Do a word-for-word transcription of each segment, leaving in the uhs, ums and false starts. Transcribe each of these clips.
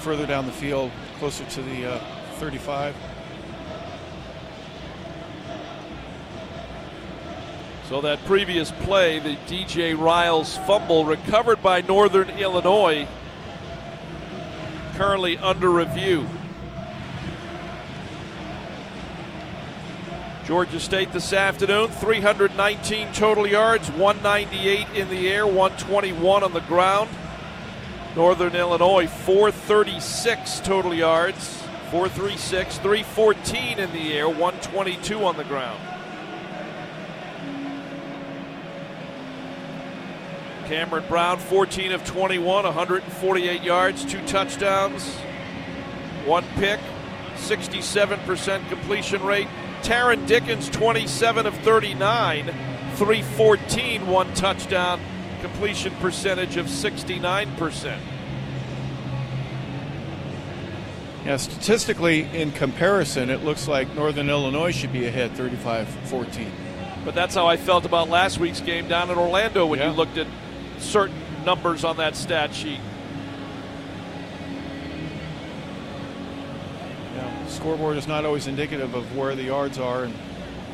further down the field, closer to the uh, thirty-five. So that previous play, the D J Riles fumble, recovered by Northern Illinois, currently under review. Georgia State this afternoon, three hundred nineteen total yards, one ninety-eight in the air, one twenty-one on the ground. Northern Illinois, four thirty-six total yards, four thirty-six, three fourteen in the air, one twenty-two on the ground. Cameron Brown, fourteen of twenty-one, one hundred forty-eight yards, two touchdowns, one pick, sixty-seven percent completion rate. Taron Dickens, twenty-seven of thirty-nine, three fourteen, one touchdown, completion percentage of sixty-nine percent. Yeah, statistically, in comparison, it looks like Northern Illinois should be ahead thirty-five fourteen. But that's how I felt about last week's game down in Orlando when yeah. you looked at certain numbers on that stat sheet. Yeah, the scoreboard is not always indicative of where the yards are and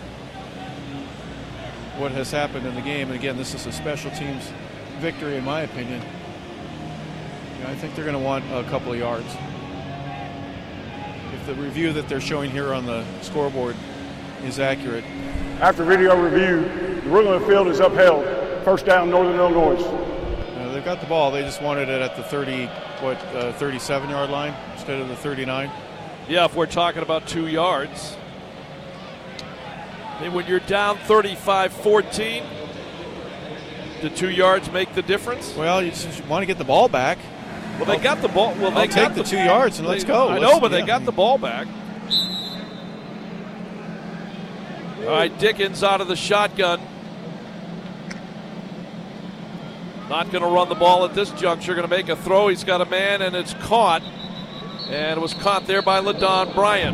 what has happened in the game. And again, this is a special teams victory, in my opinion. Yeah, I think they're going to want a couple of yards. If the review that they're showing here on the scoreboard is accurate. After video review, the ruling of the field is upheld. First down, Northern Illinois. Uh, they've got the ball. They just wanted it at the thirty, what, uh, thirty-seven yard line instead of the thirty-nine. Yeah, if we're talking about two yards. And when you're down thirty-five fourteen, the two yards make the difference? Well, you just want to get the ball back. Well, they got the ball. Well, they I'll got take the, the two yards and they, let's go. I let's, know, but yeah. they got the ball back. All right, Dickens out of the shotgun. Not going to run the ball at this juncture. Going to make a throw. He's got a man, and it's caught. And it was caught there by LaDon Bryant.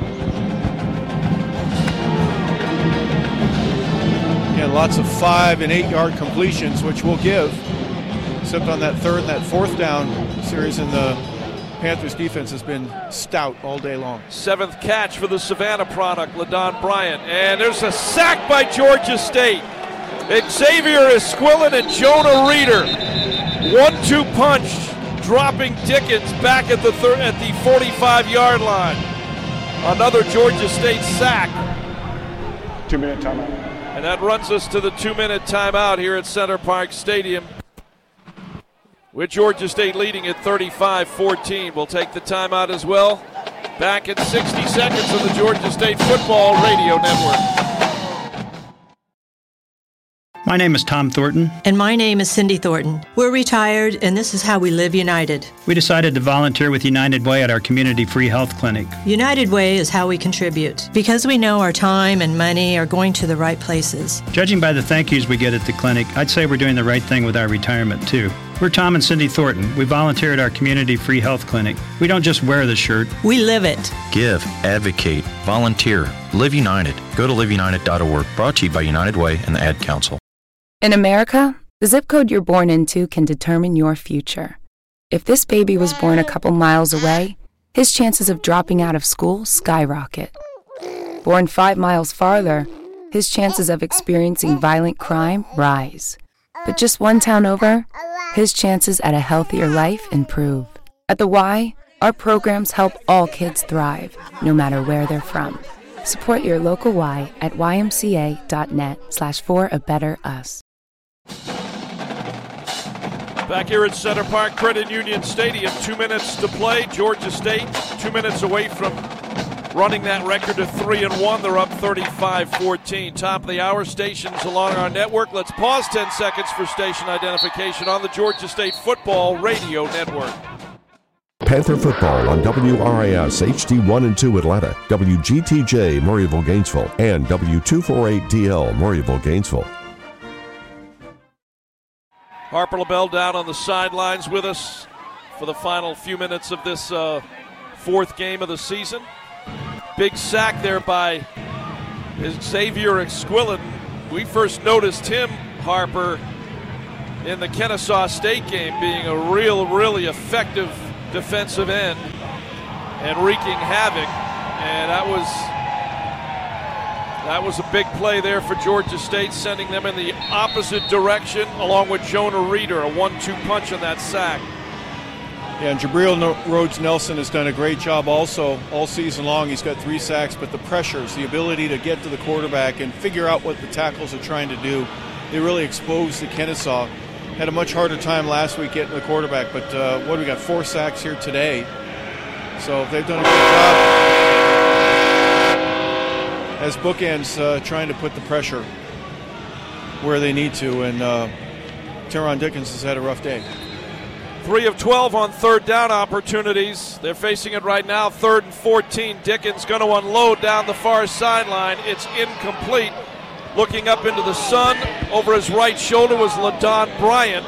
Yeah, lots of five and eight yard completions, which we'll give. Except on that third and that fourth down series, and the Panthers defense has been stout all day long. Seventh catch for the Savannah product, LaDon Bryant. And there's a sack by Georgia State. Xavier Esquilin and Jonah Reeder. one two punch, dropping Dickens back at the thir- at the forty-five yard line. Another Georgia State sack. Two-minute timeout. And that runs us to the two-minute timeout here at Center Park Stadium, with Georgia State leading at thirty-five fourteen. We'll take the timeout as well. Back in sixty seconds on the Georgia State Football Radio Network. My name is Tom Thornton. And my name is Cindy Thornton. We're retired, and this is how we live united. We decided to volunteer with United Way at our community free health clinic. United Way is how we contribute, because we know our time and money are going to the right places. Judging by the thank yous we get at the clinic, I'd say we're doing the right thing with our retirement, too. We're Tom and Cindy Thornton. We volunteer at our community free health clinic. We don't just wear the shirt. We live it. Give, advocate, volunteer, live united. Go to live united dot org. Brought to you by United Way and the Ad Council. In America, the zip code you're born into can determine your future. If this baby was born a couple miles away, his chances of dropping out of school skyrocket. Born five miles farther, his chances of experiencing violent crime rise. But just one town over, his chances at a healthier life improve. At the Y, our programs help all kids thrive, no matter where they're from. Support your local Y at y m c a dot net slash for a better us. Back here at Center Park Credit Union Stadium, two minutes to play. Georgia State, two minutes away from running that record to three and one. They're up thirty-five fourteen. Top of the hour, stations along our network. Let's pause ten seconds for station identification on the Georgia State Football Radio Network. Panther football on W R I S H D one and two Atlanta, W G T J Murrayville Gainesville, and W two forty-eight D L Murrayville Gainesville. Harper LaBelle down on the sidelines with us for the final few minutes of this uh, fourth game of the season. Big sack there by Xavier Esquilin. We first noticed him, Harper, in the Kennesaw State game, being a real, really effective defensive end and wreaking havoc. And that was that was a big play there for Georgia State, sending them in the opposite direction, along with Jonah Reeder, a one two punch on that sack. Yeah, and Jabril Rhodes Nelson has done a great job also all season long. He's got three sacks, but the pressures, the ability to get to the quarterback and figure out what the tackles are trying to do, they really exposed the Kennesaw. Had a much harder time last week getting the quarterback, but uh, what do we got? Four sacks here today. So they've done a good job as bookends, uh, trying to put the pressure where they need to, and uh, Teron Dickens has had a rough day. Three of twelve on third down opportunities. They're facing it right now, third and fourteen. Dickens going to unload down the far sideline. It's incomplete. Looking up into the sun, over his right shoulder was LaDon Bryant.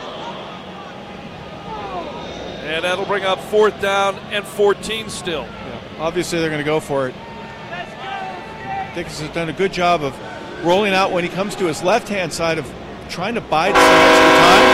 And that'll bring up fourth down and fourteen still. Yeah, obviously they're going to go for it. Dickens has done a good job of rolling out when he comes to his left-hand side, of trying to bide some extra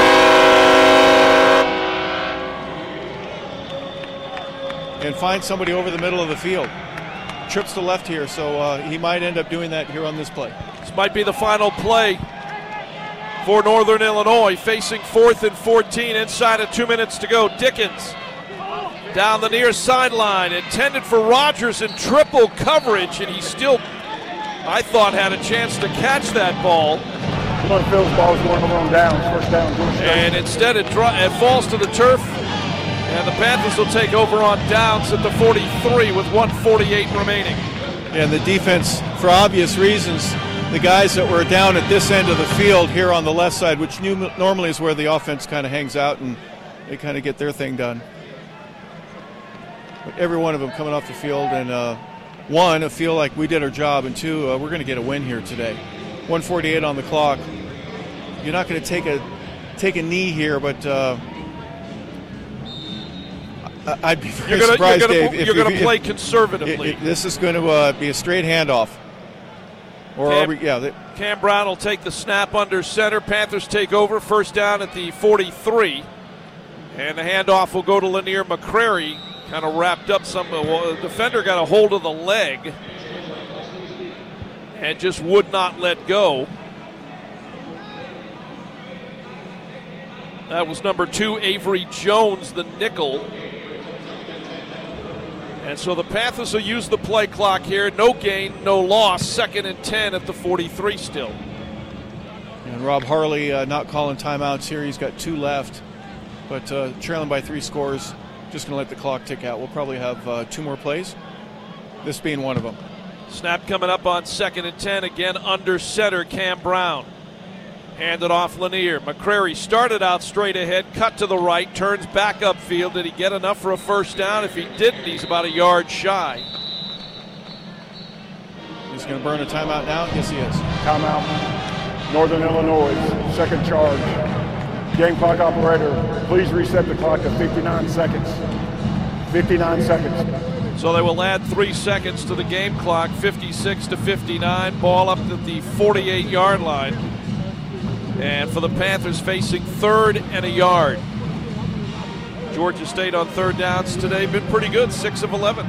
time and find somebody over the middle of the field. Trips to left here, so uh, he might end up doing that here on this play. This might be the final play for Northern Illinois, facing fourth and fourteen, inside of two minutes to go. Dickens down the near sideline, intended for Rogers in triple coverage, and he still, I thought, had a chance to catch that ball. Phil's ball is going over on downs, first down. And instead it, dro- it falls to the turf, and the Panthers will take over on downs at the forty-three with one forty-eight remaining. And the defense, for obvious reasons, the guys that were down at this end of the field here on the left side, which new, normally is where the offense kind of hangs out and they kind of get their thing done. But every one of them coming off the field, and uh, one, I feel like we did our job, and two, uh, we're going to get a win here today. one forty-eight on the clock. You're not going to take a take a knee here, but uh, I'd be very you're gonna, surprised, you're gonna, Dave. You're going to play if, conservatively. It, it, this is going to uh, be a straight handoff. Or Cam, are we, yeah, they, Cam Brown will take the snap under center. Panthers take over, first down at the forty-three. And the handoff will go to Lanier McCrary. Kind of wrapped up some. Well, the defender got a hold of the leg and just would not let go. That was number two, Avery Jones, the nickel. And so the Panthers will use the play clock here. No gain, no loss. Second and ten at the forty-three still. And Rob Harley uh, not calling timeouts here. He's got two left, but uh, trailing by three scores. Just going to let the clock tick out. We'll probably have uh, two more plays, this being one of them. Snap coming up on second and ten. Again, under center, Cam Brown. Handed off Lanier. McCrary started out straight ahead, cut to the right, turns back upfield. Did he get enough for a first down? If he didn't, he's about a yard shy. He's going to burn a timeout now? Yes, he is. Timeout. Northern Illinois, second charge. Game clock operator, please reset the clock to fifty-nine seconds. fifty-nine seconds. So they will add three seconds to the game clock, fifty-six to fifty-nine. Ball up at the forty-eight-yard line. And for the Panthers, facing third and a yard. Georgia State on third downs today been pretty good, six of eleven.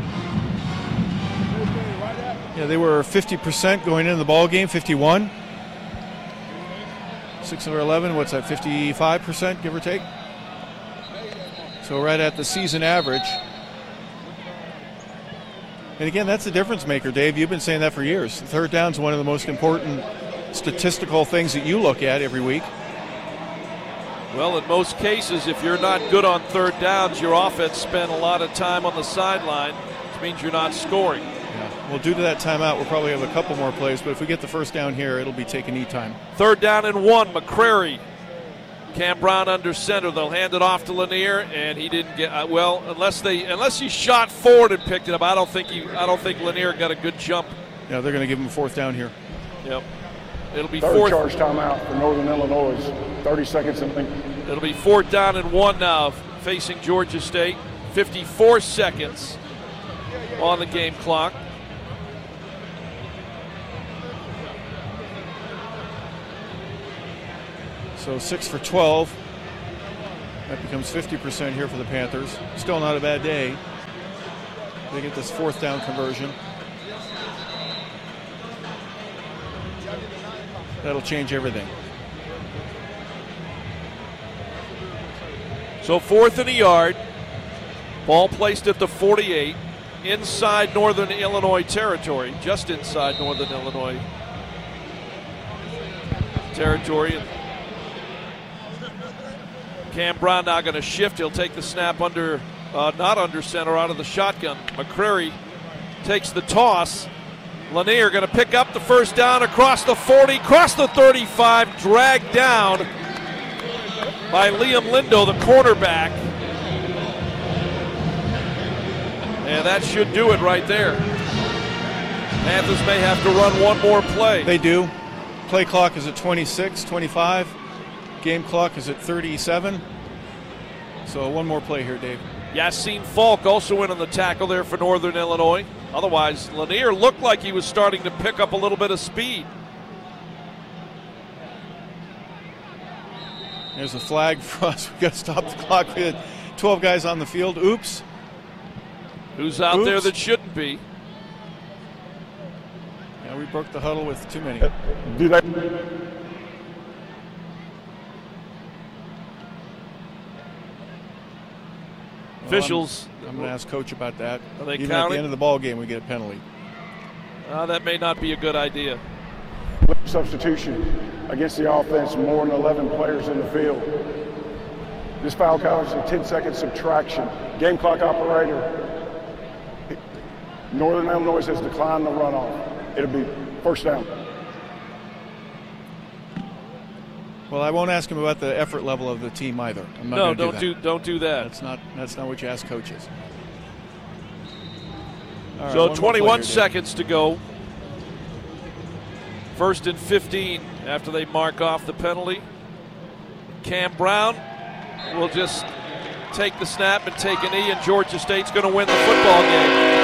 Yeah, they were fifty percent going into the ball game, fifty-one. six of eleven, what's that, fifty-five percent, give or take? So right at the season average. And again, that's the difference maker, Dave. You've been saying that for years. Third down is one of the most important statistical things that you look at every week. Well, in most cases, if you're not good on third downs, your offense spent a lot of time on the sideline, which means you're not scoring. Yeah. Well, due to that timeout, we'll probably have a couple more plays, but if we get the first down here, it'll be take a knee time. Third down and one, McCrary. Cam Brown under center. They'll hand it off to Lanier, and he didn't get uh, well. Unless they, unless he shot forward and picked it up, I don't think he, I don't think Lanier got a good jump. Yeah, they're going to give him a fourth down here. Yep. It'll be Third fourth. charge timeout for Northern Illinois. thirty seconds in the It'll be fourth down and one now, facing Georgia State. fifty-four seconds on the game clock. So six for twelve. That becomes fifty percent here for the Panthers. Still not a bad day. They get this fourth down conversion. That'll change everything. So fourth and a yard. Ball placed at the forty-eight. Inside Northern Illinois territory. Just inside Northern Illinois territory. Cam Brown now going to shift. He'll take the snap under, uh, not under center, out of the shotgun. McCreary takes the toss. Lanier going to pick up the first down across the forty, across the thirty-five, dragged down by Liam Lindo, the cornerback. And that should do it right there. Panthers may have to run one more play. They do. Play clock is at twenty-six, twenty-five. Game clock is at thirty-seven. So one more play here, Dave. Yassine Falk also in on the tackle there for Northern Illinois. Otherwise, Lanier looked like he was starting to pick up a little bit of speed. There's a flag for us. We've got to stop the clock. We had twelve guys on the field. Oops. Who's out Oops. there that shouldn't be? Yeah, we broke the huddle with too many. Do they? Officials. Well, I'm, I'm going to ask Coach about that. Are they Even counting? at the end of the ball game, we get a penalty. Uh, that may not be a good idea. Substitution against the offense, more than eleven players in the field. This foul causes a ten-second subtraction. Game clock operator. Northern Illinois has declined the runoff. It'll be first down. Well, I won't ask him about the effort level of the team either. I'm not no, gonna don't do, do, that. don't do that. That's not that's not what you ask coaches. All right, So one twenty-one here, seconds to go. First and fifteen after they mark off the penalty. Cam Brown will just take the snap and take a knee, and Georgia State's going to win the football game.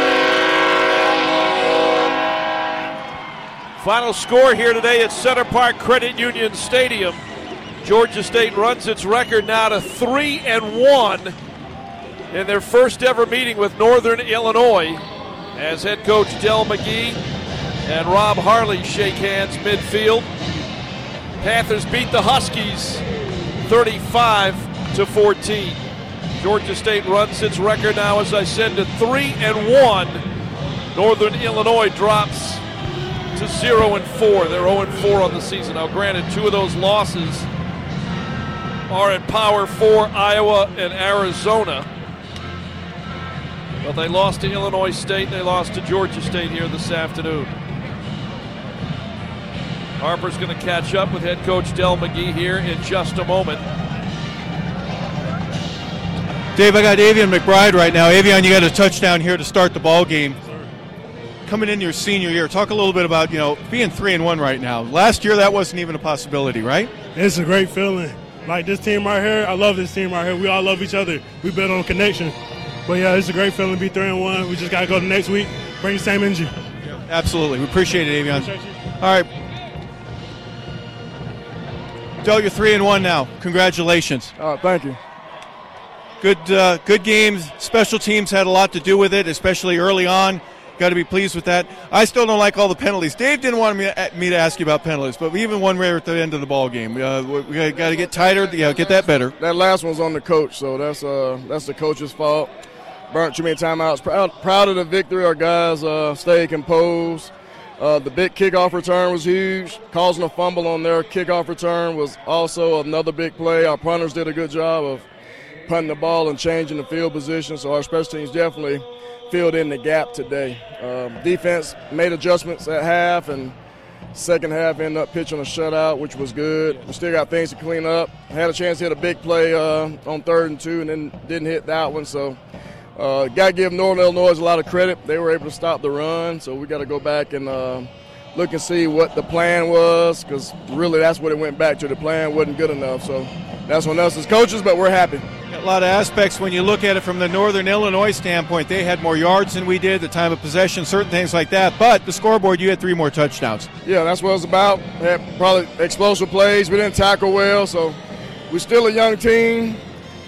Final score here today at Center Park Credit Union Stadium. Georgia State runs its record now to three and one in their first ever meeting with Northern Illinois, as head coach Del McGee and Rob Harley shake hands midfield. Panthers beat the Huskies thirty-five to fourteen. Georgia State runs its record now, as I said, to three and one. Northern Illinois drops to zero and four. They're zero and four on the season. Now, granted, two of those losses are at Power Four, Iowa and Arizona. But they lost to Illinois State, and they lost to Georgia State here this afternoon. Harper's going to catch up with head coach Del McGee here in just a moment. Dave, I got Avian McBride right now. Avian, you got a touchdown here to start the ball game. Coming into your senior year, talk a little bit about, you know, being three and one right now. Last year, that wasn't even a possibility, right? It's a great feeling. Like this team right here, I love this team right here. We all love each other. We build on connection. But yeah, it's a great feeling to be three and one. We just got to go to next week, bring the same energy. Absolutely. We appreciate it, Avian. Appreciate you. All right. Del, you're three and one now. Congratulations. Uh, thank you. Good, uh, good games. Special teams had a lot to do with it, especially early on. Got to be pleased with that. I still don't like all the penalties. Dave didn't want me, me to ask you about penalties, but we even one right at the end of the ball game. Uh, we got to get tighter. Yeah, get that better. That last one's on the coach, so that's uh that's the coach's fault. Burnt too many timeouts. Proud, proud of the victory. Our guys uh, stayed composed. Uh, the big kickoff return was huge. Causing a fumble on their kickoff return was also another big play. Our punters did a good job of punting the ball and changing the field position, so our special teams definitely filled in the gap today. Um, defense made adjustments at half, and second half ended up pitching a shutout, which was good. We still got things to clean up. Had a chance to hit a big play uh, on third and two, and then didn't hit that one. So uh, got to give Northern Illinois a lot of credit. They were able to stop the run, so we got to go back and uh, look and see what the plan was, because really that's what it went back to. The plan wasn't good enough. So that's on us as coaches, but we're happy. A lot of aspects when you look at it from the Northern Illinois standpoint. They had more yards than we did, the time of possession, certain things like that. But the scoreboard, you had three more touchdowns. Yeah, that's what it's about. We had probably explosive plays. We didn't tackle well, so we're still a young team.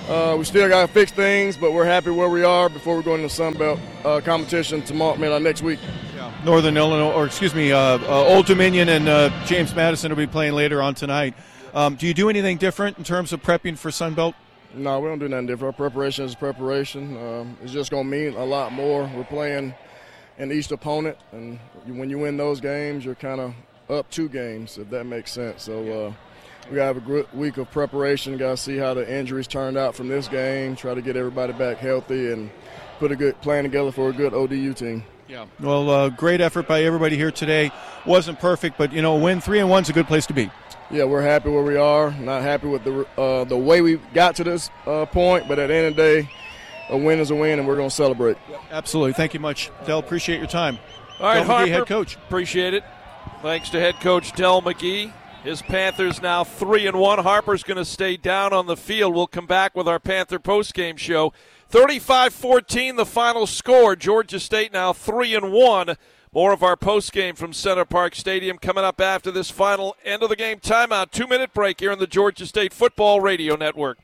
Uh, we still got to fix things, but we're happy where we are before we go into the Sun Belt uh, competition tomorrow, I mean, uh, next week. Yeah. Northern Illinois, or excuse me, uh, uh, Old Dominion and uh, James Madison will be playing later on tonight. Um, do you do anything different in terms of prepping for Sun Belt? No, we don't do nothing different. Our preparation is preparation. Um, it's just going to mean a lot more. We're playing an East opponent, and when you win those games, you're kind of up two games, if that makes sense. So uh, we got to have a good week of preparation. Got to see how the injuries turned out from this game, try to get everybody back healthy, and put a good plan together for a good O D U team. Yeah. Well, uh, great effort by everybody here today. Wasn't perfect, but, you know, a win three and one's a good place to be. Yeah, we're happy where we are. Not happy with the uh, the way we got to this uh, point, but at the end of the day, a win is a win, and we're going to celebrate. Absolutely. Thank you much, Del. Appreciate your time. All right, Del Harper, McGee, head coach. Appreciate it. Thanks to head coach Del McGee. His Panthers now three and one. Harper's going to stay down on the field. We'll come back with our Panther postgame show. thirty-five fourteen, the final score. Georgia State now three and one. More of our postgame from Center Park Stadium coming up after this final end of the game timeout. Two-minute break here on the Georgia State Football Radio Network.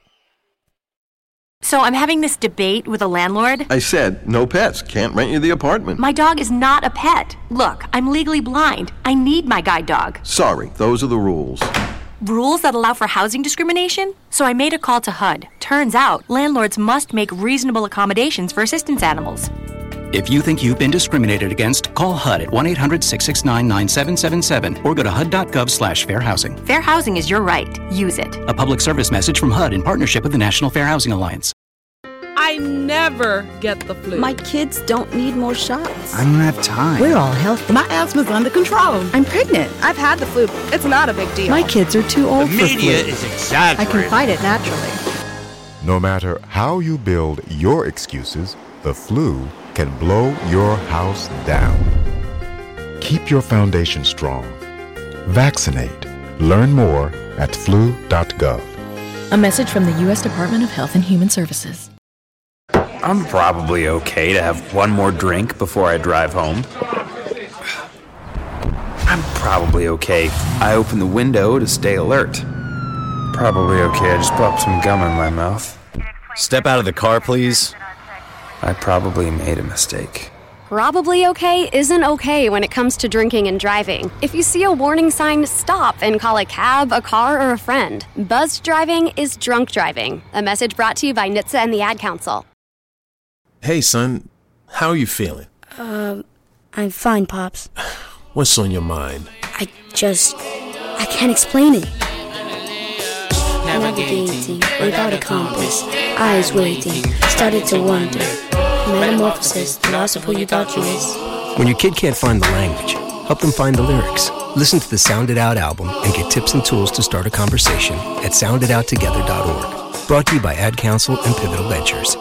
So I'm having this debate with a landlord. I said, no pets. Can't rent you the apartment. My dog is not a pet. Look, I'm legally blind. I need my guide dog. Sorry, those are the rules. Rules that allow for housing discrimination? So I made a call to H U D. Turns out, landlords must make reasonable accommodations for assistance animals. If you think you've been discriminated against, call H U D at one eight hundred six six nine nine seven seven seven or go to H U D dot gov slash fair housing. Fair housing is your right. Use it. A public service message from H U D in partnership with the National Fair Housing Alliance. I never get the flu. My kids don't need more shots. I don't have time. We're all healthy. My asthma's under control. I'm pregnant. I've had the flu. It's not a big deal. My kids are too old the for flu. The media is exaggerating. I can fight it naturally. No matter how you build your excuses, the flu can blow your house down. Keep your foundation strong. Vaccinate. Learn more at flu dot gov. A message from the U S Department of Health and Human Services. I'm probably okay to have one more drink before I drive home. I'm probably okay. I open the window to stay alert. Probably okay. I just popped some gum in my mouth. Step out of the car, please. I probably made a mistake. Probably okay isn't okay when it comes to drinking and driving. If you see a warning sign, stop and call a cab, a car, or a friend. Buzzed driving is drunk driving. A message brought to you by N H T S A and the Ad Council. Hey, son. How are you feeling? Um, I'm fine, Pops. What's on your mind? I just... I can't explain it. Navigating without a compass, eyes waiting, started to wonder. Metamorphosis, the loss of who you thought you was. When your kid can't find the language, help them find the lyrics. Listen to the Sound It Out album and get tips and tools to start a conversation at sound it out together dot org. Brought to you by Ad Council and Pivotal Ventures.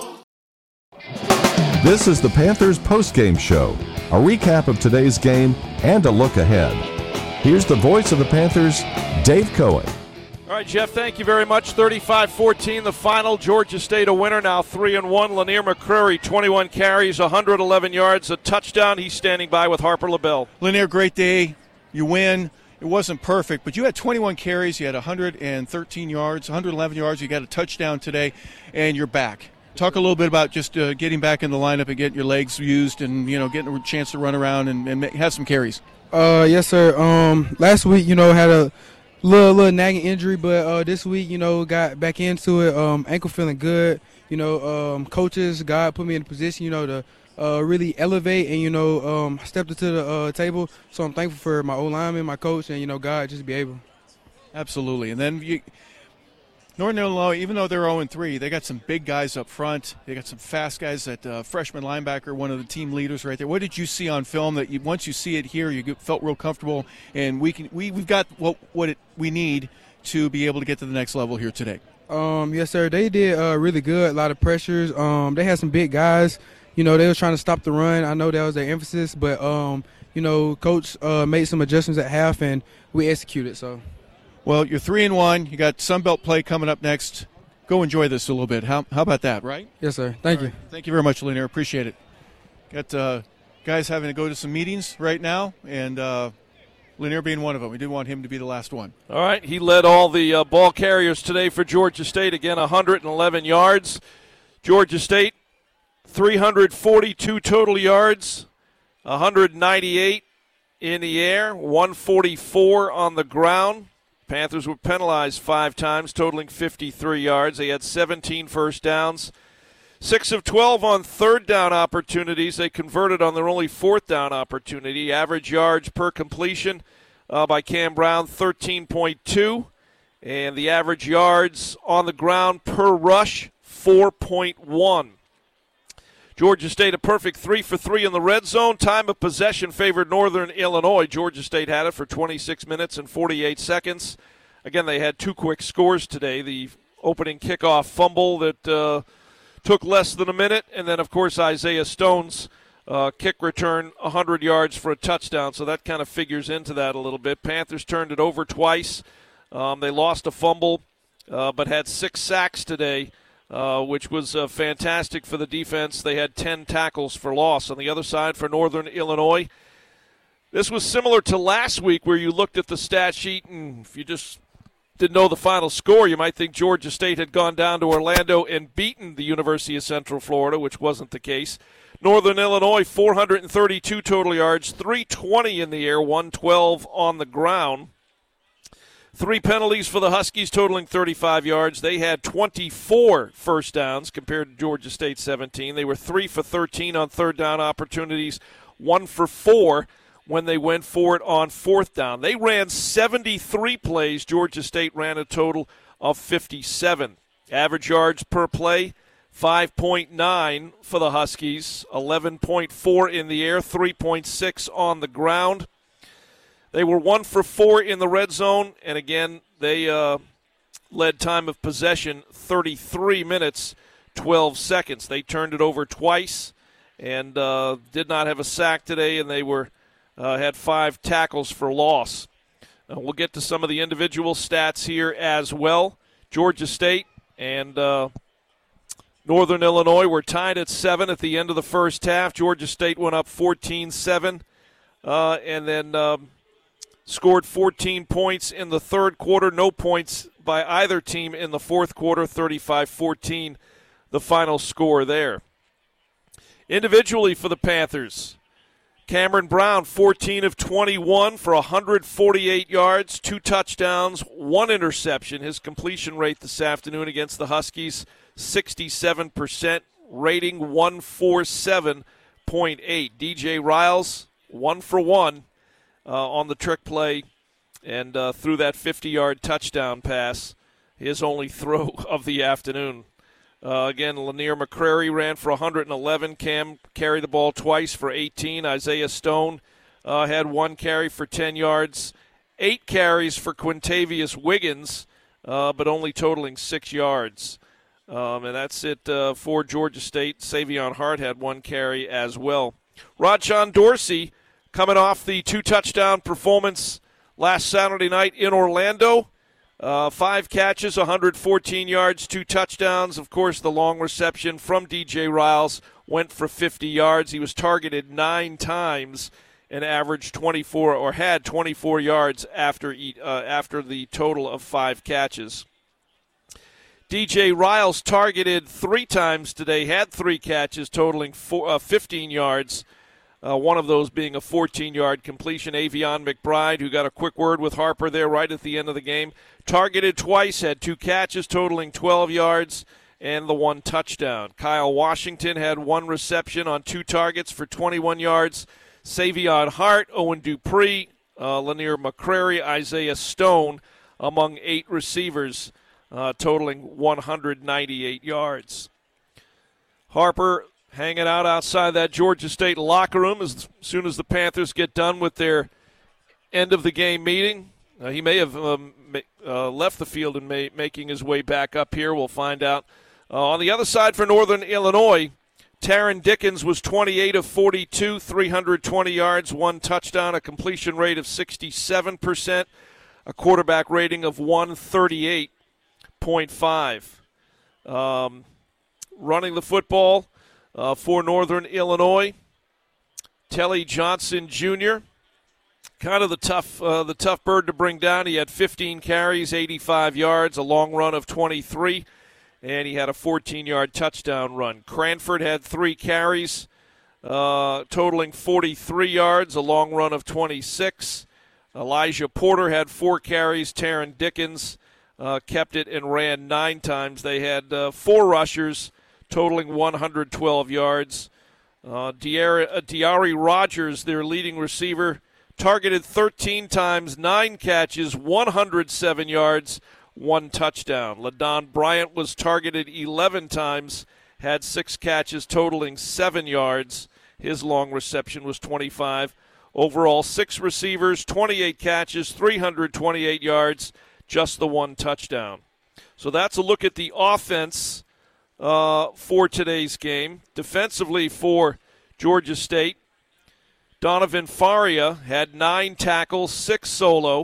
This is the Panthers postgame show, a recap of today's game and a look ahead. Here's the voice of the Panthers, Dave Cohen. All right, Jeff, thank you very much. thirty-five fourteen, the final. Georgia State a winner now, three and one. Lanier McCreary, twenty-one carries, one hundred eleven yards, a touchdown. He's standing by with Harper LaBelle. Lanier, great day. You win. It wasn't perfect, but you had twenty-one carries. You had one hundred thirteen yards, one hundred eleven yards. You got a touchdown today, and you're back. Talk a little bit about just uh, getting back in the lineup and getting your legs used and, you know, getting a chance to run around and, and have some carries. Uh, yes, sir. Um, last week, you know, had a little, little nagging injury, but uh, this week, you know, got back into it. Um, ankle feeling good. You know, um, coaches, God put me in a position, you know, to uh, really elevate and, you know, um, stepped into the uh, table. So I'm thankful for my O-lineman, my coach, and, you know, God just be able. Absolutely. And then you – Northern Illinois, even though they're oh and three, they got some big guys up front. They got some fast guys. That uh, freshman linebacker, one of the team leaders right there. What did you see on film that you, once you see it here, you get, felt real comfortable, and we can we we've got what what it, we need to be able to get to the next level here today? Um, yes, sir. They did uh, really good. A lot of pressures. Um, they had some big guys. You know, they were trying to stop the run. I know that was their emphasis, but um, you know, coach uh, made some adjustments at half, and we executed. So. Well, you're three and one. You got Sunbelt play coming up next. Go enjoy this a little bit. How how about that, right? Yes, sir. Thank All you. Right. Thank you very much, Lanier. Appreciate it. Got uh, guys having to go to some meetings right now, and uh, Lanier being one of them. We didn't want him to be the last one. All right, he led all the uh, ball carriers today for Georgia State. Again, one hundred eleven yards. Georgia State, three hundred forty-two total yards, one hundred ninety-eight in the air, one forty-four on the ground. Panthers were penalized five times, totaling fifty-three yards. They had seventeen first downs. six of twelve on third down opportunities. They converted on their only fourth down opportunity. Average yards per completion uh, by Cam Brown, thirteen point two. And the average yards on the ground per rush, four point one. Georgia State a perfect three for three in the red zone. Time of possession favored Northern Illinois. Georgia State had it for twenty-six minutes and forty-eight seconds. Again, they had two quick scores today. The opening kickoff fumble that uh, took less than a minute, and then, of course, Isaiah Stone's uh, kick return, one hundred yards for a touchdown. So that kind of figures into that a little bit. Panthers turned it over twice. Um, they lost a fumble, uh, but had six sacks today. Uh, which was uh, fantastic for the defense. They had ten tackles for loss. On the other side for Northern Illinois, this was similar to last week where you looked at the stat sheet and if you just didn't know the final score, you might think Georgia State had gone down to Orlando and beaten the University of Central Florida, which wasn't the case. Northern Illinois, four hundred thirty-two total yards, three twenty in the air, one twelve on the ground. Three penalties for the Huskies, totaling thirty-five yards. They had twenty-four first downs compared to Georgia State seventeen. They were three for thirteen on third down opportunities, one for four when they went for it on fourth down. They ran seventy-three plays. Georgia State ran a total of fifty-seven. Average yards per play, five point nine for the Huskies, eleven point four in the air, three point six on the ground. They were one for four in the red zone, and again, they uh, led time of possession thirty-three minutes, twelve seconds. They turned it over twice and uh, did not have a sack today, and they were uh, had five tackles for loss. Uh, we'll get to some of the individual stats here as well. Georgia State and uh, Northern Illinois were tied at seven at the end of the first half. Georgia State went up fourteen seven, uh, and then um, scored fourteen points in the third quarter. No points by either team in the fourth quarter, thirty-five fourteen, the final score there. Individually for the Panthers, Cameron Brown, fourteen of twenty-one for one hundred forty-eight yards, two touchdowns, one interception. His completion rate this afternoon against the Huskies, sixty-seven percent, rating one forty-seven point eight. D J Riles, one for one. Uh, on the trick play and uh, threw that fifty-yard touchdown pass, his only throw of the afternoon. Uh, again, Lanier McCrary ran for one hundred eleven. Cam carried the ball twice for eighteen. Isaiah Stone uh, had one carry for ten yards. Eight carries for Quintavious Wiggins, uh, but only totaling six yards. Um, and that's it uh, for Georgia State. Savion Hart had one carry as well. Rodjon Dorsey, coming off the two-touchdown performance last Saturday night in Orlando. Uh, five catches, one hundred fourteen yards, two touchdowns. Of course, the long reception from D J Riles went for fifty yards. He was targeted nine times and averaged twenty-four, or had twenty-four yards after, uh, after the total of five catches. D J Riles targeted three times today, had three catches, totaling four, uh, fifteen yards. Uh, one of those being a fourteen-yard completion. Avion McBride, who got a quick word with Harper there right at the end of the game, targeted twice, had two catches totaling twelve yards, and the one touchdown. Kyle Washington had one reception on two targets for twenty-one yards. Savion Hart, Owen Dupree, uh, Lanier McCrary, Isaiah Stone among eight receivers, uh, totaling one hundred ninety-eight yards. Harper hanging out outside that Georgia State locker room as soon as the Panthers get done with their end-of-the-game meeting. Uh, he may have um, uh, left the field and may, making his way back up here. We'll find out. Uh, on the other side for Northern Illinois, Taron Dickens was twenty-eight of forty-two, three hundred twenty yards, one touchdown, a completion rate of sixty-seven percent, a quarterback rating of one thirty-eight point five. Um, running the football, Uh, for Northern Illinois, Telly Johnson Junior kind of the tough uh, the tough bird to bring down. He had fifteen carries, eighty-five yards, a long run of twenty-three, and he had a fourteen-yard touchdown run. Cranford had three carries, uh, totaling forty-three yards, a long run of twenty-six. Elijah Porter had four carries. Taron Dickens uh, kept it and ran nine times. They had uh, four rushers, totaling one hundred twelve yards. Uh, Diari Rogers, their leading receiver, targeted thirteen times, nine catches, one hundred seven yards, one touchdown. LaDon Bryant was targeted eleven times, had six catches, totaling seven yards. His long reception was twenty-five. Overall, six receivers, twenty-eight catches, three hundred twenty-eight yards, just the one touchdown. So that's a look at the offense uh, for today's game. Defensively for Georgia State, Donovan Faria had nine tackles, six solo.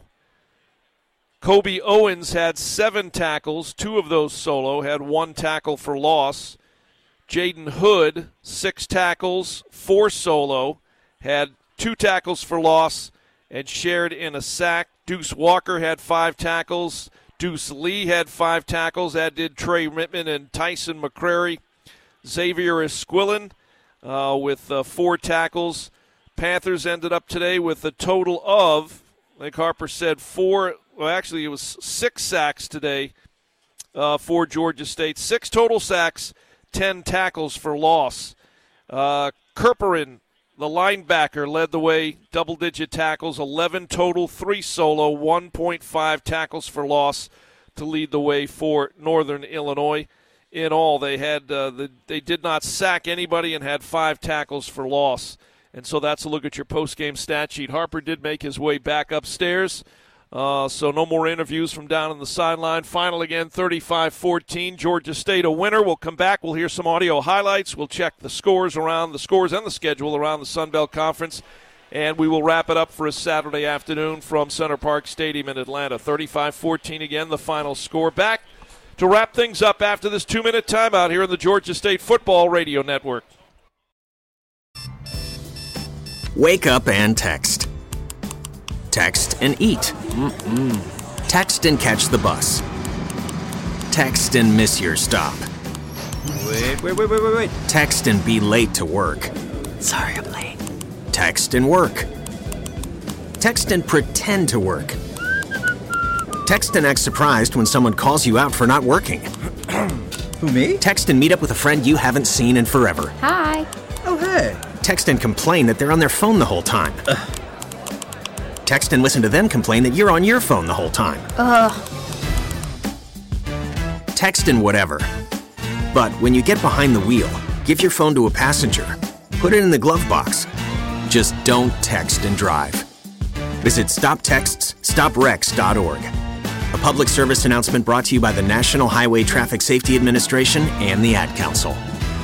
Kobe Owens had seven tackles, two of those solo, had one tackle for loss. Jaden Hood, six tackles, four solo, had two tackles for loss, and shared in a sack. Deuce Walker had five tackles. Deuce Lee had five tackles, as did Trey Rittman and Tyson McCrary. Xavier Esquilin uh, with uh, four tackles. Panthers ended up today with a total of, like Harper said, four, well, actually it was six sacks today uh, for Georgia State. Six total sacks, ten tackles for loss. Uh, Kerperin, the linebacker, led the way, double-digit tackles, eleven total, three solo, one point five tackles for loss to lead the way for Northern Illinois. In all, they had uh, the, they did not sack anybody and had five tackles for loss. And so that's a look at your post-game stat sheet. Harper did make his way back upstairs, uh, so no more interviews from down on the sideline. Final again, thirty-five fourteen. Georgia State a winner. We'll come back. We'll hear some audio highlights. We'll check the scores around the scores and the schedule around the Sun Belt Conference. And we will wrap it up for a Saturday afternoon from Center Park Stadium in Atlanta. thirty-five fourteen again, the final score. Back to wrap things up after this two-minute timeout here on the Georgia State Football Radio Network. Wake up and text. Text and eat. Mm-mm. Text and catch the bus. Text and miss your stop. Wait, wait, wait, wait, wait, wait. Text and be late to work. Sorry, I'm late. Text and work. Text and pretend to work. Text and act surprised when someone calls you out for not working. Who, me? Text and meet up with a friend you haven't seen in forever. Hi. Oh, hey. Text and complain that they're on their phone the whole time. Ugh. Text and listen to them complain that you're on your phone the whole time. Ugh. Text and whatever. But when you get behind the wheel, give your phone to a passenger. Put it in the glove box. Just don't text and drive. Visit stop texts stop wrecks dot org. A public service announcement brought to you by the National Highway Traffic Safety Administration and the Ad Council.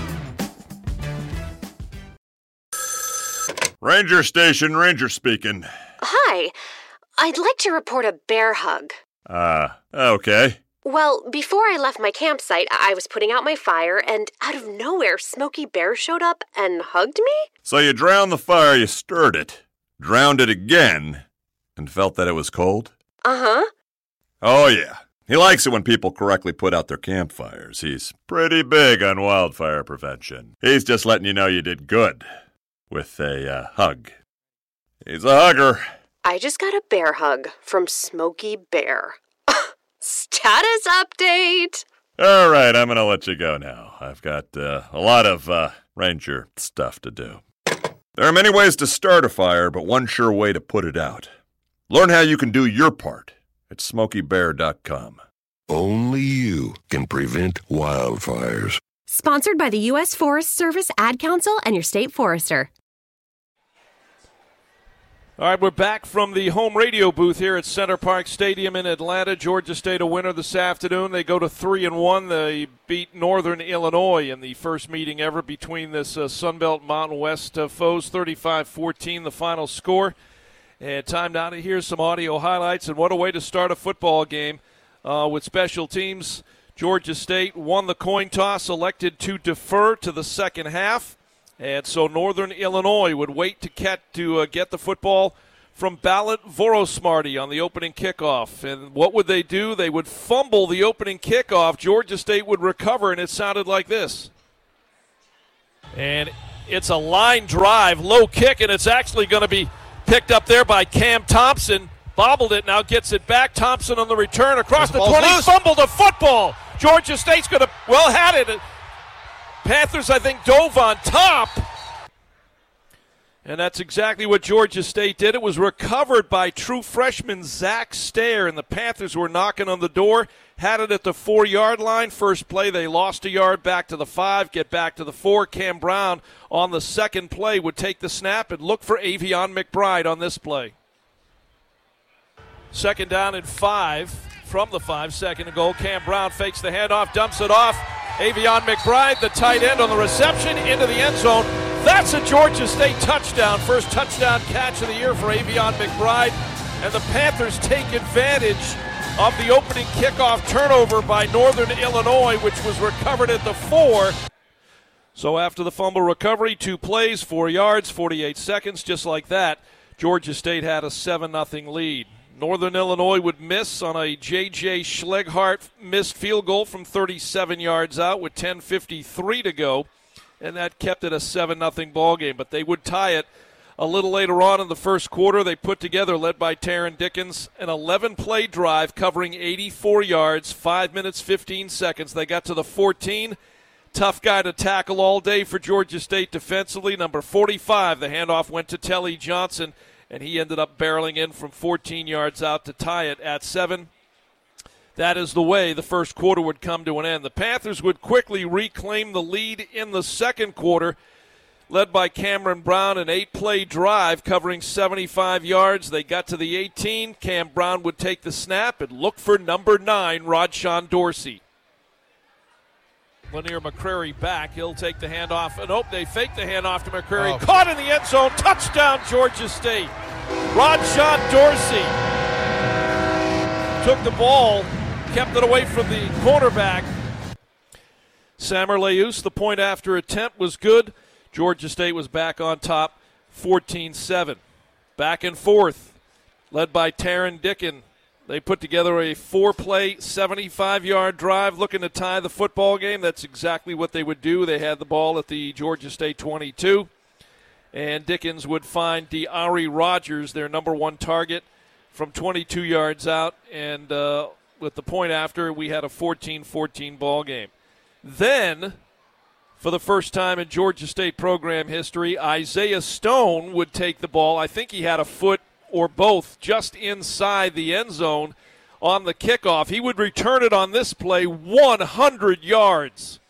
Ranger Station, Ranger speaking. Hi. I'd like to report a bear hug. Uh, okay. Well, before I left my campsite, I was putting out my fire, and out of nowhere, Smokey Bear showed up and hugged me? So you drowned the fire, you stirred it, drowned it again, and felt that it was cold? Uh-huh. Oh, yeah. He likes it when people correctly put out their campfires. He's pretty big on wildfire prevention. He's just letting you know you did good with a uh, hug. He's a hugger. I just got a bear hug from Smokey Bear. Status update! All right, I'm going to let you go now. I've got uh, a lot of uh, ranger stuff to do. There are many ways to start a fire, but one sure way to put it out. Learn how you can do your part at smokey bear dot com. Only you can prevent wildfires. Sponsored by the U S Forest Service, Ad Council, and your state forester. All right, we're back from the home radio booth here at Center Park Stadium in Atlanta. Georgia State a winner this afternoon. They go to three and one. They beat Northern Illinois in the first meeting ever between this uh, Sunbelt Mountain West uh, foes. thirty-five fourteen, the final score. And time now to hear some audio highlights. And what a way to start a football game uh, with special teams. Georgia State won the coin toss, elected to defer to the second half. And so Northern Illinois would wait to get, to uh, get the football from Ballot Vorosmarty on the opening kickoff. And what would they do? They would fumble the opening kickoff. Georgia State would recover, and it sounded like this. And it's a line drive, low kick, and it's actually going to be picked up there by Cam Thompson. Bobbled it, now gets it back. Thompson on the return across the twenty, loose. Fumbled a football. Georgia State's going to, well, had it. Panthers, I think, dove on top. And that's exactly what Georgia State did. It was recovered by true freshman Zach Stair, and the Panthers were knocking on the door. Had it at the four-yard line. First play, they lost a yard back to the five, get back to the four. Cam Brown on the second play would take the snap and look for Avion McBride on this play. Second down and five from the five, second and goal. Cam Brown fakes the handoff, dumps it off. Avion McBride, the tight end on the reception, into the end zone. That's a Georgia State touchdown. First touchdown catch of the year for Avion McBride. And the Panthers take advantage of the opening kickoff turnover by Northern Illinois, which was recovered at the four. So after the fumble recovery, two plays, four yards, forty-eight seconds, just like that, Georgia State had a seven nothing lead. Northern Illinois would miss on a J J Schleghart missed field goal from thirty-seven yards out with ten fifty-three to go, and that kept it a seven nothing ball game. But they would tie it a little later on in the first quarter. They put together, led by Taron Dickens, an eleven-play drive covering eighty-four yards, five minutes, fifteen seconds. They got to the fourteen. Tough guy to tackle all day for Georgia State defensively. Number forty-five, the handoff went to Telly Johnson, and he ended up barreling in from fourteen yards out to tie it at seven. That is the way the first quarter would come to an end. The Panthers would quickly reclaim the lead in the second quarter, led by Cameron Brown, an eight-play drive covering seventy-five yards. They got to the eighteen. Cam Brown would take the snap and look for number nine, Rodshawn Dorsey. Lanier McCrary back. He'll take the handoff. And oh, they fake the handoff to McCrary. Oh. Caught in the end zone. Touchdown, Georgia State. Rodshawn Dorsey took the ball, kept it away from the cornerback. Sammer Leus, the point after attempt was good. Georgia State was back on top, fourteen seven. Back and forth, led by Taron Dickens. They put together a four-play, seventy-five-yard drive looking to tie the football game. That's exactly what they would do. They had the ball at the Georgia State twenty-two. And Dickens would find De'Ari Rogers, their number one target, from twenty-two yards out. And uh, with the point after, we had a fourteen fourteen ball game. Then, for the first time in Georgia State program history, Isaiah Stone would take the ball. I think he had a foot or both just inside the end zone on the kickoff. He would return it on this play one hundred yards.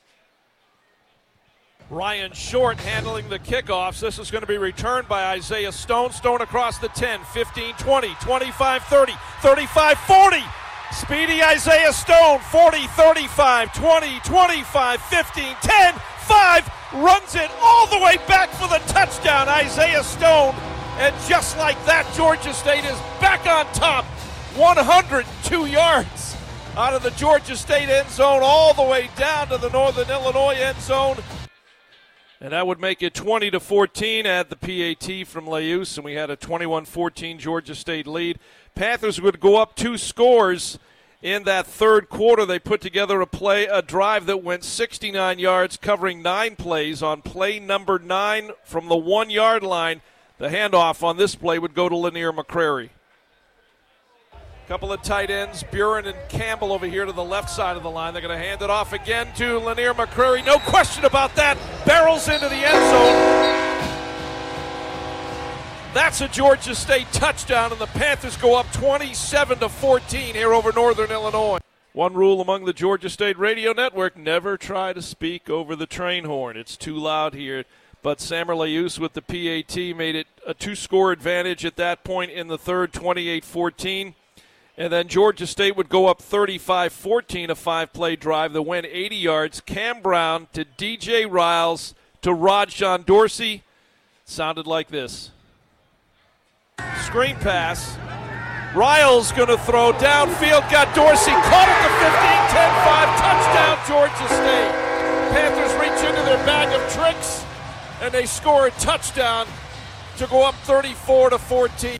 Ryan Short handling the kickoffs. This is going to be returned by Isaiah Stone. Stone across the ten, fifteen, twenty, twenty-five, thirty, thirty-five, forty. Speedy Isaiah Stone, forty, thirty-five, twenty, twenty-five, fifteen, ten, five. Runs it all the way back for the touchdown, Isaiah Stone. And just like that, Georgia State is back on top, one hundred two yards out of the Georgia State end zone all the way down to the Northern Illinois end zone. And that would make it twenty to fourteen, add the P A T from Leus, and we had a twenty-one fourteen Georgia State lead. Panthers would go up two scores in that third quarter. They put together a play, a drive that went sixty-nine yards, covering nine plays. On play number nine from the one-yard line, the handoff on this play would go to Lanier McCrary. Couple of tight ends, Buren and Campbell over here to the left side of the line. They're going to hand it off again to Lanier McCrary. No question about that. Barrels into the end zone. That's a Georgia State touchdown, and the Panthers go up twenty-seven to fourteen here over Northern Illinois. One rule among the Georgia State Radio Network, never try to speak over the train horn. It's too loud here. But Sammer Leus with the P A T made it a two-score advantage at that point in the third, twenty-eight fourteen. And then Georgia State would go up thirty-five fourteen, a five-play drive that went eighty yards. Cam Brown to D J Riles to Rodshawn Dorsey. Sounded like this. Screen pass. Riles going to throw downfield. Got Dorsey caught at the fifteen, ten five. Touchdown, Georgia State. Panthers reach into their bag of tricks, and they score a touchdown to go up thirty-four to fourteen.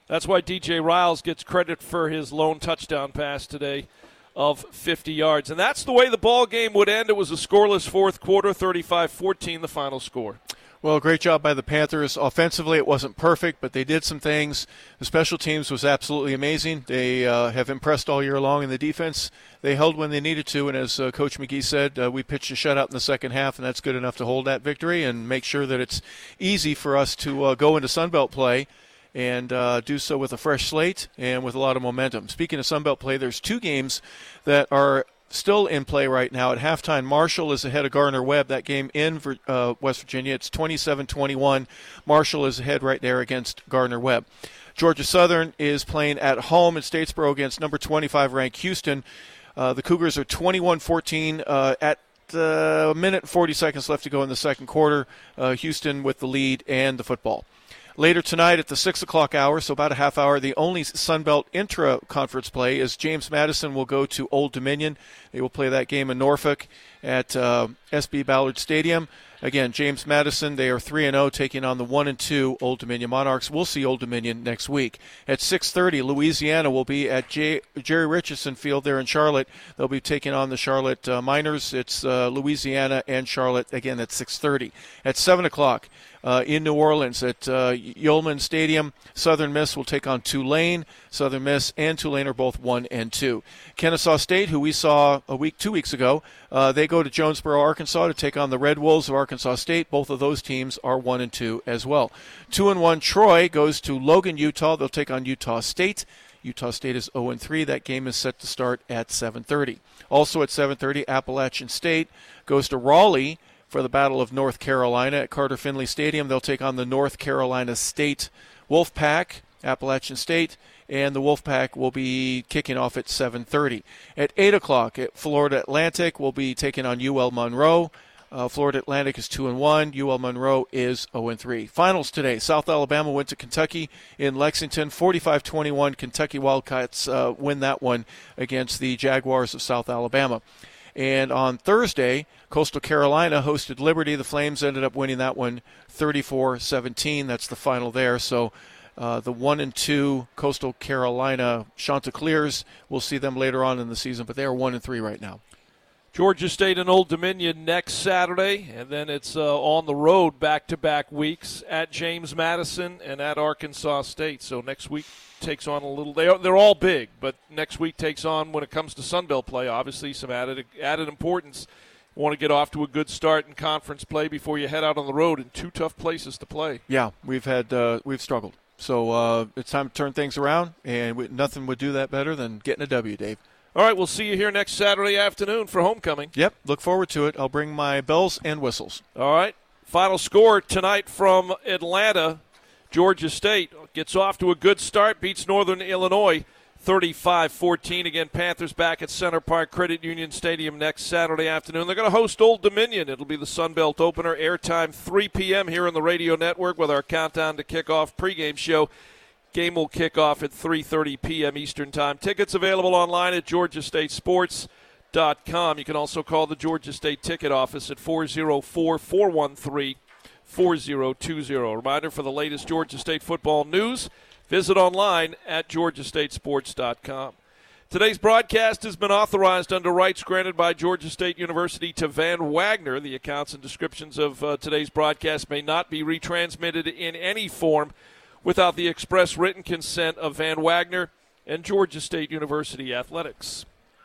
That's why D J Riles gets credit for his lone touchdown pass today of fifty yards. And that's the way the ball game would end. It was a scoreless fourth quarter, thirty-five fourteen the final score. Well, great job by the Panthers. Offensively, it wasn't perfect, but they did some things. The special teams was absolutely amazing. They uh, have impressed all year long in the defense. They held when they needed to, and as uh, Coach McGee said, uh, we pitched a shutout in the second half, and that's good enough to hold that victory and make sure that it's easy for us to uh, go into Sunbelt play and uh, do so with a fresh slate and with a lot of momentum. Speaking of Sunbelt play, there's two games that are still in play right now. At halftime, Marshall is ahead of Gardner-Webb. That game in uh, West Virginia, it's twenty-seven twenty-one. Marshall is ahead right there against Gardner-Webb. Georgia Southern is playing at home in Statesboro against number twenty-five ranked Houston. Uh, the Cougars are twenty-one fourteen uh, at a uh, minute and forty seconds left to go in the second quarter. Uh, Houston with the lead and the football. Later tonight at the six o'clock hour, so about a half hour, the only Sunbelt intra-conference play is James Madison will go to Old Dominion. They will play that game in Norfolk at uh, S B Ballard Stadium. Again, James Madison, they are three and oh, taking on the one and two Old Dominion Monarchs. We'll see Old Dominion next week. At six thirty, Louisiana will be at J- Jerry Richardson Field there in Charlotte. They'll be taking on the Charlotte uh, Miners. It's uh, Louisiana and Charlotte, again, at six thirty. At seven o'clock, uh, in New Orleans at uh, Yulman Stadium, Southern Miss will take on Tulane. Southern Miss and Tulane are both one and two. Kennesaw State, who we saw a week, two weeks ago, uh, they go to Jonesboro, Arkansas to take on the Red Wolves of Arkansas State. Both of those teams are one and two as well. Two and one Troy goes to Logan, Utah. They'll take on Utah State. Utah State is oh and three. That game is set to start at seven thirty. Also at seven thirty, Appalachian State goes to Raleigh for the Battle of North Carolina at Carter Finley Stadium. They'll take on the North Carolina State Wolfpack, Appalachian State, and the Wolfpack will be kicking off at seven thirty. At eight o'clock, at Florida Atlantic will be taking on U L Monroe. Uh, Florida Atlantic is two and one. U L Monroe is oh and three. Finals today. South Alabama went to Kentucky in Lexington. forty-five twenty-one. Kentucky Wildcats uh, win that one against the Jaguars of South Alabama. And on Thursday, Coastal Carolina hosted Liberty. The Flames ended up winning that one thirty-four seventeen. That's the final there. So uh, the one and two Coastal Carolina Chanticleers, we'll see them later on in the season, but they are one and three right now. Georgia State and Old Dominion next Saturday, and then it's uh, on the road back-to-back weeks at James Madison and at Arkansas State. So next week takes on a little. They are, they're all big, but next week takes on, when it comes to Sunbelt play, obviously some added added importance. You want to get off to a good start in conference play before you head out on the road in two tough places to play. Yeah, we've had uh, we've struggled. So uh, it's time to turn things around, and we, nothing would do that better than getting a W, Dave. All right, we'll see you here next Saturday afternoon for homecoming. Yep, look forward to it. I'll bring my bells and whistles. All right, final score tonight from Atlanta. Georgia State gets off to a good start, beats Northern Illinois thirty-five fourteen. Again, Panthers back at Center Park Credit Union Stadium next Saturday afternoon. They're going to host Old Dominion. It'll be the Sun Belt opener, airtime three p.m. here on the radio network with our countdown to kickoff pregame show. Game will kick off at three thirty p.m. Eastern Time. Tickets available online at georgia state sports dot com. You can also call the Georgia State ticket office at four oh four, four one three, four oh two oh. A reminder for the latest Georgia State football news, visit online at georgia state sports dot com. Today's broadcast has been authorized under rights granted by Georgia State University to Van Wagner. The accounts and descriptions of uh, today's broadcast may not be retransmitted in any form without the express written consent of Van Wagner and Georgia State University Athletics.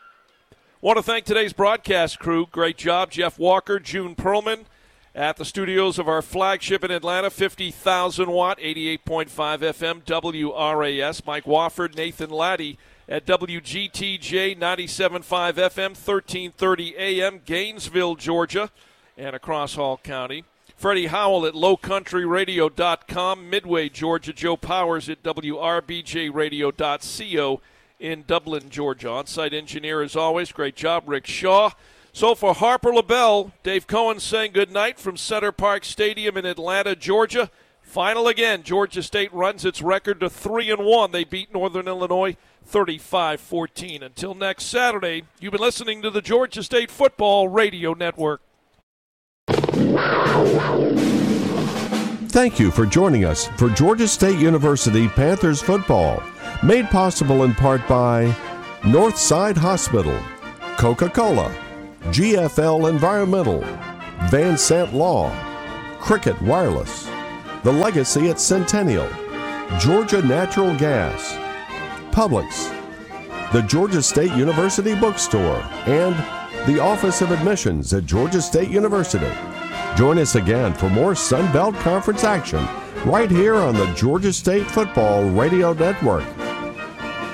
Want to thank today's broadcast crew. Great job, Jeff Walker, June Perlman, at the studios of our flagship in Atlanta, fifty thousand watt, eighty-eight point five F M, W R A S. Mike Wofford, Nathan Laddie at W G T J, ninety-seven point five F M, thirteen thirty A M, Gainesville, Georgia, and across Hall County. Freddie Howell at low country radio dot com, Midway, Georgia. Joe Powers at W R B J radio dot co in Dublin, Georgia. On-site engineer, as always, great job, Rick Shaw. So for Harper LaBelle, Dave Cohen saying good night from Center Park Stadium in Atlanta, Georgia. Final again, Georgia State runs its record to three and one. They beat Northern Illinois thirty-five fourteen. Until next Saturday, you've been listening to the Georgia State Football Radio Network. Thank you for joining us for Georgia State University Panthers football, made possible in part by Northside Hospital, Coca-Cola, G F L Environmental, Van Sant Law, Cricket Wireless, The Legacy at Centennial, Georgia Natural Gas, Publix, the Georgia State University Bookstore, and the Office of Admissions at Georgia State University. Join us again for more Sun Belt Conference action right here on the Georgia State Football Radio Network.